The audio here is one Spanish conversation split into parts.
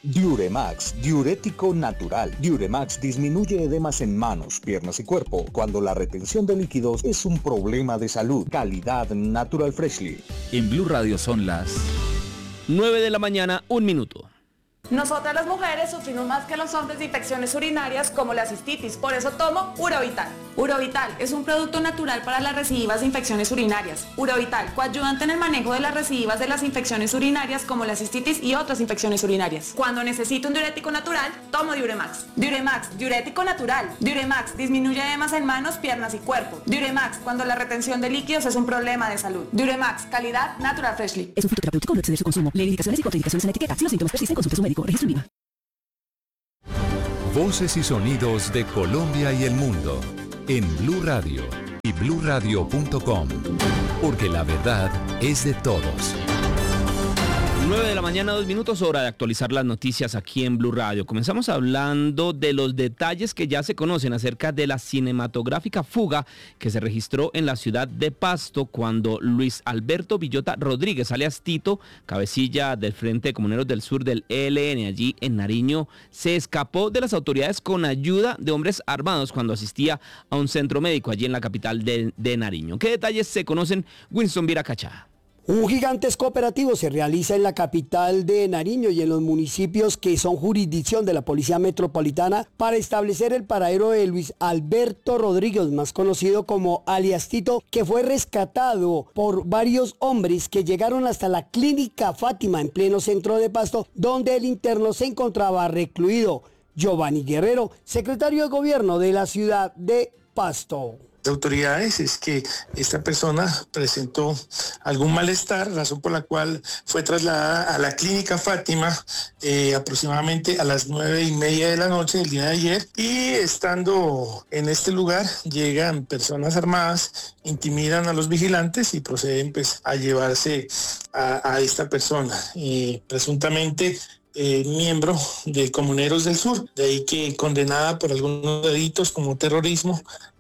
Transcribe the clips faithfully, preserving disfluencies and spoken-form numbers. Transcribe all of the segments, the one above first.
Diuremax, diurético natural. Diuremax disminuye edemas en manos, piernas y cuerpo cuando la retención de líquidos es un problema de salud. Calidad Natural Freshly. En Blue Radio son las nueve de la mañana, un minuto. Nosotras las mujeres sufrimos más que los hombres de infecciones urinarias como la cistitis, por eso tomo Urovital. Urovital es un producto natural para las recidivas de infecciones urinarias. Urovital, coayudante en el manejo de las recidivas de las infecciones urinarias como la cistitis y otras infecciones urinarias. Cuando necesito un diurético natural, tomo Diuremax. Diuremax, diurético natural. Diuremax, disminuye edemas en manos, piernas y cuerpo. Diuremax, cuando la retención de líquidos es un problema de salud. Diuremax, calidad Natural Freshly. Es un fitoterapéutico, no exceder su consumo. Lee indicaciones y contraindicaciones en la etiqueta. Si los síntomas persisten, consulte a su médico. Registro INVIMA. Voces y sonidos de Colombia y el mundo en Blue Radio y blue radio punto com, porque la verdad es de todos. nueve de la mañana, dos minutos, hora de actualizar las noticias aquí en Blue Radio. Comenzamos hablando de los detalles que ya se conocen acerca de la cinematográfica fuga que se registró en la ciudad de Pasto cuando Luis Alberto Villota Rodríguez, alias Tito, cabecilla del Frente de Comuneros del Sur del E L N allí en Nariño, se escapó de las autoridades con ayuda de hombres armados cuando asistía a un centro médico allí en la capital de, de Nariño. ¿Qué detalles se conocen? Winston Viracachá. Un gigantesco operativo se realiza en la capital de Nariño y en los municipios que son jurisdicción de la Policía Metropolitana para establecer el paradero de Luis Alberto Rodríguez, más conocido como alias Tito, que fue rescatado por varios hombres que llegaron hasta la Clínica Fátima en pleno centro de Pasto, donde el interno se encontraba recluido. Giovanni Guerrero, secretario de Gobierno de la ciudad de Pasto. Autoridades es que esta persona presentó algún malestar, razón por la cual fue trasladada a la Clínica Fátima eh, aproximadamente a las nueve y media de la noche del día de ayer, y estando en este lugar llegan personas armadas, intimidan a los vigilantes y proceden pues a llevarse a, a esta persona, eh, presuntamente Eh, miembro de Comuneros del Sur, de ahí que condenada por algunos delitos como terrorismo.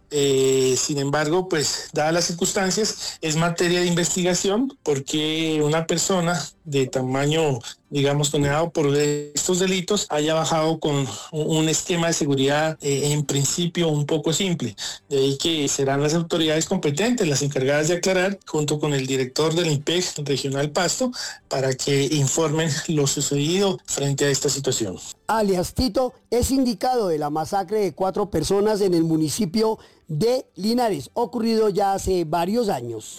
Eh, sin embargo, pues dadas las circunstancias, es materia de investigación porque una persona de tamaño, digamos, condenado por estos delitos haya bajado con un esquema de seguridad eh, en principio un poco simple. De ahí que serán las autoridades competentes las encargadas de aclarar, junto con el director del I N P E C Regional Pasto, para que informen lo sucedido frente a esta situación. Alias Tito es indicado de la masacre de cuatro personas en el municipio de Linares, ocurrido ya hace varios años.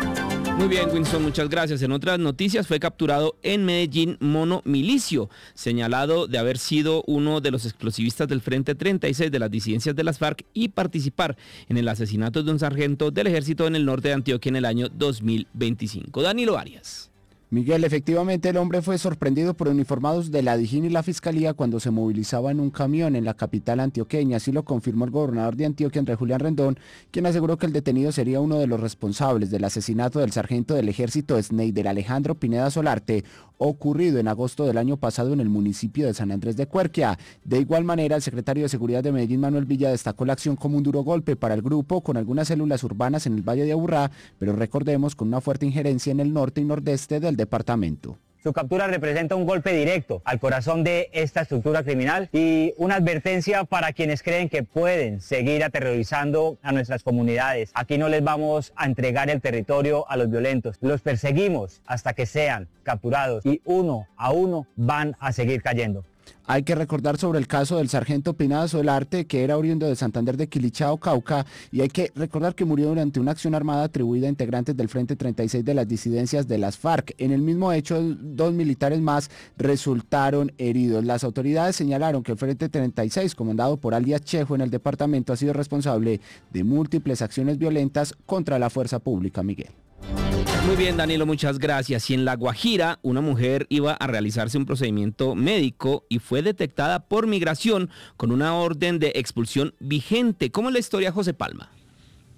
Muy bien, Winston, muchas gracias. En otras noticias, fue capturado en Medellín Mono Milicio, señalado de haber sido uno de los explosivistas del Frente treinta y seis de las disidencias de las FARC y participar en el asesinato de un sargento del ejército en el norte de Antioquia en el año dos mil veinticinco. Danilo Arias. Miguel, efectivamente el hombre fue sorprendido por uniformados de la Dijín y la Fiscalía cuando se movilizaba en un camión en la capital antioqueña. Así lo confirmó el gobernador de Antioquia, Andrés Julián Rendón, quien aseguró que el detenido sería uno de los responsables del asesinato del sargento del ejército Sneider Alejandro Pineda Solarte, ocurrido en agosto del año pasado en el municipio de San Andrés de Cuerquia. De igual manera, el secretario de Seguridad de Medellín, Manuel Villa, destacó la acción como un duro golpe para el grupo con algunas células urbanas en el Valle de Aburrá, pero recordemos con una fuerte injerencia en el norte y nordeste del departamento. Su captura representa un golpe directo al corazón de esta estructura criminal y una advertencia para quienes creen que pueden seguir aterrorizando a nuestras comunidades. Aquí no les vamos a entregar el territorio a los violentos, los perseguimos hasta que sean capturados y uno a uno van a seguir cayendo. Hay que recordar sobre el caso del sargento Pineda Solarte, que era oriundo de Santander de Quilichao, Cauca, y hay que recordar que murió durante una acción armada atribuida a integrantes del Frente treinta y seis de las disidencias de las FARC. En el mismo hecho, dos militares más resultaron heridos. Las autoridades señalaron que el Frente treinta y seis, comandado por alias Chejo en el departamento, ha sido responsable de múltiples acciones violentas contra la fuerza pública. Miguel. Muy bien, Danilo, muchas gracias. Y en La Guajira, una mujer iba a realizarse un procedimiento médico y fue detectada por migración con una orden de expulsión vigente. ¿Cómo es la historia, José Palma?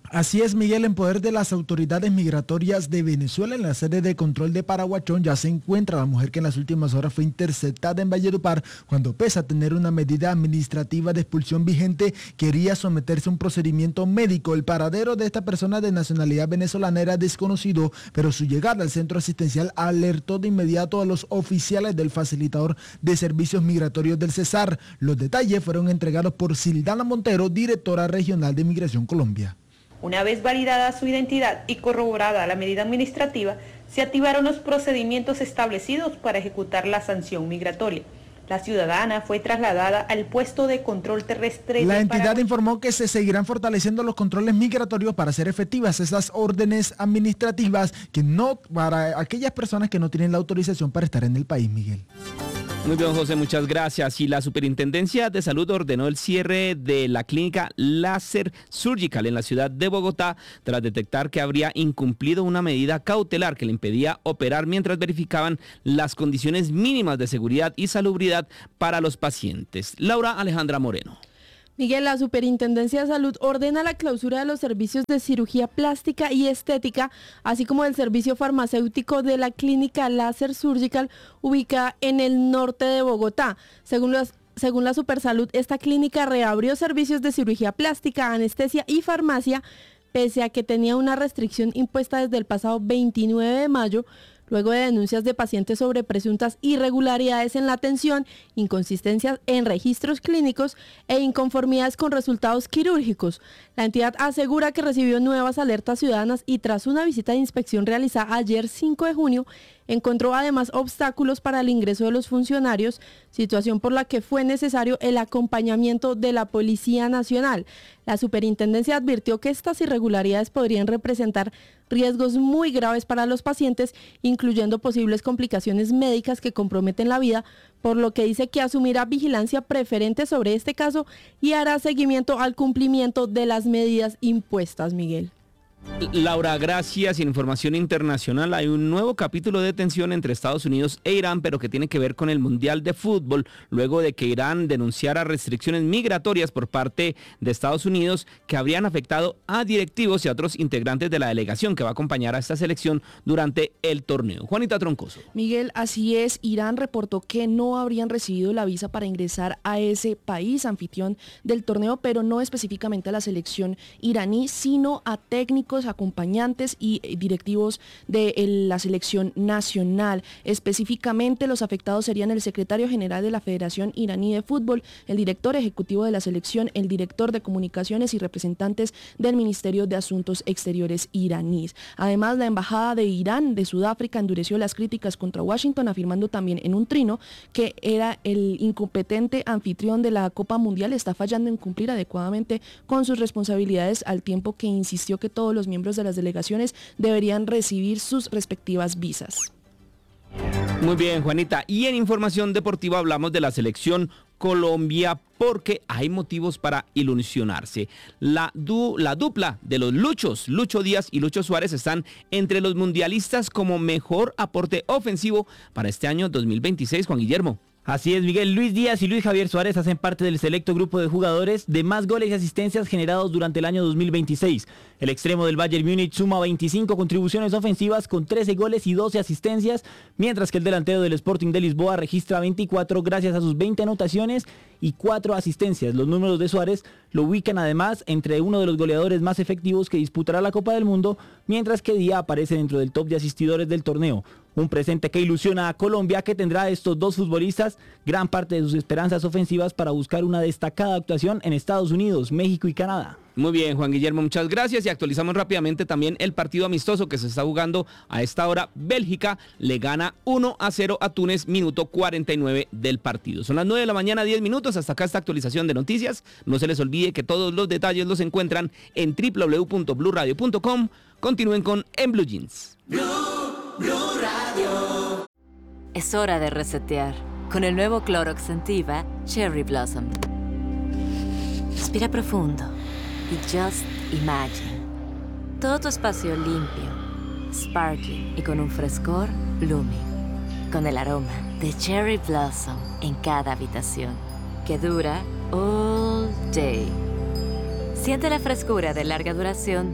Así es, Miguel, en poder de las autoridades migratorias de Venezuela, en la sede de control de Paraguachón, ya se encuentra la mujer que en las últimas horas fue interceptada en Valledupar cuando, pese a tener una medida administrativa de expulsión vigente, quería someterse a un procedimiento médico. El paradero de esta persona de nacionalidad venezolana era desconocido, pero su llegada al centro asistencial alertó de inmediato a los oficiales del facilitador de servicios migratorios del Cesar. Los detalles fueron entregados por Sildana Montero, directora regional de Migración Colombia. Una vez validada su identidad y corroborada la medida administrativa, se activaron los procedimientos establecidos para ejecutar la sanción migratoria. La ciudadana fue trasladada al puesto de control terrestre. La entidad Paraguay informó que se seguirán fortaleciendo los controles migratorios para hacer efectivas esas órdenes administrativas que no para aquellas personas que no tienen la autorización para estar en el país, Miguel. Muy bien, José, muchas gracias. Y la Superintendencia de Salud ordenó el cierre de la clínica Láser Surgical en la ciudad de Bogotá tras detectar que habría incumplido una medida cautelar que le impedía operar mientras verificaban las condiciones mínimas de seguridad y salubridad para los pacientes. Laura Alejandra Moreno. Miguel, la Superintendencia de Salud ordena la clausura de los servicios de cirugía plástica y estética, así como del servicio farmacéutico de la clínica Láser Surgical, ubicada en el norte de Bogotá. Según los Según la Supersalud, esta clínica reabrió servicios de cirugía plástica, anestesia y farmacia, pese a que tenía una restricción impuesta desde el pasado veintinueve de mayo, luego de denuncias de pacientes sobre presuntas irregularidades en la atención, inconsistencias en registros clínicos e inconformidades con resultados quirúrgicos. La entidad asegura que recibió nuevas alertas ciudadanas y tras una visita de inspección realizada ayer cinco de junio, encontró además obstáculos para el ingreso de los funcionarios, situación por la que fue necesario el acompañamiento de la Policía Nacional. La superintendencia advirtió que estas irregularidades podrían representar riesgos muy graves para los pacientes, incluyendo posibles complicaciones médicas que comprometen la vida, por lo que dice que asumirá vigilancia preferente sobre este caso y hará seguimiento al cumplimiento de las medidas impuestas, Miguel. Laura, gracias. Y en información internacional hay un nuevo capítulo de tensión entre Estados Unidos e Irán, pero que tiene que ver con el Mundial de Fútbol, luego de que Irán denunciara restricciones migratorias por parte de Estados Unidos que habrían afectado a directivos y a otros integrantes de la delegación que va a acompañar a esta selección durante el torneo. Juanita Troncoso. Miguel, así es. Irán reportó que no habrían recibido la visa para ingresar a ese país anfitrión del torneo, pero no específicamente a la selección iraní, sino a técnicos, acompañantes y directivos de la selección nacional. Específicamente, los afectados serían el secretario general de la Federación Iraní de Fútbol, el director ejecutivo de la selección, el director de comunicaciones y representantes del Ministerio de Asuntos Exteriores iraníes. Además, la embajada de Irán de Sudáfrica endureció las críticas contra Washington, afirmando también en un trino que era el incompetente anfitrión de la Copa Mundial, está fallando en cumplir adecuadamente con sus responsabilidades, al tiempo que insistió que todos los miembros de las delegaciones deberían recibir sus respectivas visas. Muy bien, Juanita. Y en información deportiva hablamos de la selección Colombia porque hay motivos para ilusionarse. La, du, la dupla de los Luchos, Lucho Díaz y Lucho Suárez, están entre los mundialistas como mejor aporte ofensivo para este año dos mil veintiséis, Juan Guillermo. Así es, Miguel. Luis Díaz y Luis Javier Suárez hacen parte del selecto grupo de jugadores de más goles y asistencias generados durante el año dos mil veintiséis. El extremo del Bayern Múnich suma veinticinco contribuciones ofensivas con trece goles y doce asistencias, mientras que el delantero del Sporting de Lisboa registra veinticuatro gracias a sus veinte anotaciones y cuatro asistencias. Los números de Suárez lo ubican además entre uno de los goleadores más efectivos que disputará la Copa del Mundo, mientras que Díaz aparece dentro del top de asistidores del torneo. Un presente que ilusiona a Colombia, que tendrá a estos dos futbolistas gran parte de sus esperanzas ofensivas para buscar una destacada actuación en Estados Unidos, México y Canadá. Muy bien, Juan Guillermo, muchas gracias. Y actualizamos rápidamente también el partido amistoso que se está jugando a esta hora. Bélgica le gana uno a cero a Túnez, minuto cuarenta y nueve del partido. Son las nueve de la mañana, diez minutos. Hasta acá esta actualización de noticias. No se les olvide que todos los detalles los encuentran en doble u doble u doble u punto blue radio punto com. Continúen con En Blue Jeans. Blue, Blue Radio. Es hora de resetear con el nuevo Clorox Sentiva Cherry Blossom. Respira profundo y just imagine. Todo tu espacio limpio, sparkling y con un frescor blooming. Con el aroma de Cherry Blossom en cada habitación, que dura all day. Siente la frescura de larga duración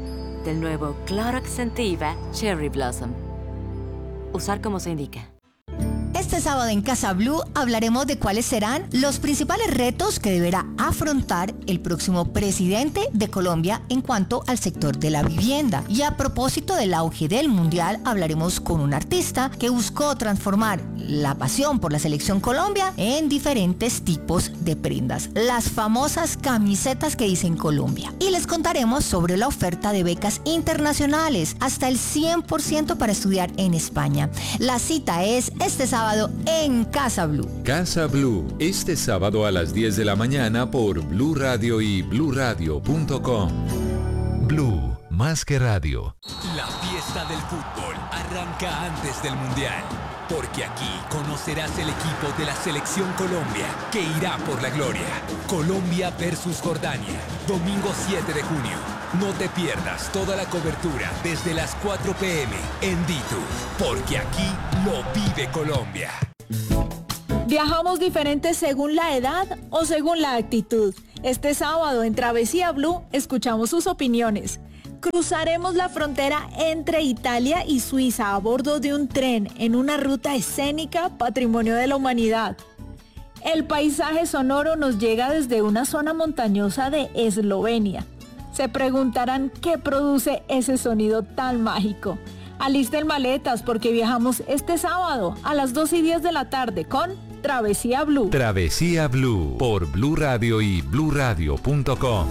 del nuevo Clorox Scentiva Cherry Blossom. Usar como se indica. Este sábado en Casa Blue hablaremos de cuáles serán los principales retos que deberá afrontar el próximo presidente de Colombia en cuanto al sector de la vivienda. Y a propósito del auge del mundial, hablaremos con un artista que buscó transformar la pasión por la selección Colombia en diferentes tipos de prendas, las famosas camisetas que dicen Colombia. Y les contaremos sobre la oferta de becas internacionales, hasta el cien por ciento para estudiar en España. La cita es este sábado en Casa Blue. Casa Blue, este sábado a las diez de la mañana por Blue Radio y blue radio punto com. Blue, más que radio. La fiesta del fútbol arranca antes del Mundial, porque aquí conocerás el equipo de la Selección Colombia que irá por la gloria. Colombia versus Jordania, domingo siete de junio. No te pierdas toda la cobertura desde las cuatro pe eme en DITU, porque aquí lo vive Colombia. Viajamos diferentes según la edad o según la actitud. Este sábado en Travesía Blue escuchamos sus opiniones. Cruzaremos la frontera entre Italia y Suiza a bordo de un tren en una ruta escénica patrimonio de la humanidad. El paisaje sonoro nos llega desde una zona montañosa de Eslovenia. Se preguntarán qué produce ese sonido tan mágico. Alisten maletas porque viajamos este sábado a las dos y diez de la tarde con Travesía Blue. Travesía Blue por Blue Radio y blue radio punto com.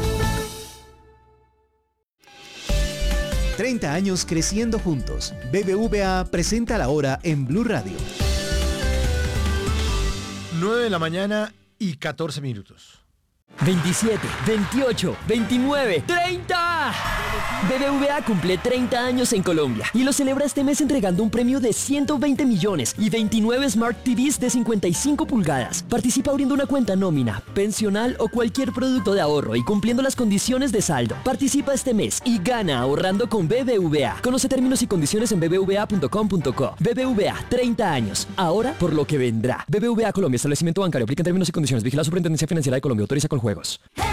treinta años creciendo juntos. B B V A presenta la hora en Blue Radio. nueve de la mañana y catorce minutos. veintisiete, veintiocho, veintinueve, treinta. B B V A cumple treinta años en Colombia y lo celebra este mes entregando un premio de ciento veinte millones y veintinueve Smart T Vs de cincuenta y cinco pulgadas. Participa abriendo una cuenta nómina, pensional o cualquier producto de ahorro y cumpliendo las condiciones de saldo. Participa este mes y gana ahorrando con B B V A. Conoce términos y condiciones en b b v a punto com punto co. B B V A, treinta años. Ahora por lo que vendrá. B B V A Colombia, establecimiento bancario. Aplica en términos y condiciones. Vigila la Superintendencia Financiera de Colombia. Autoriza con juegos.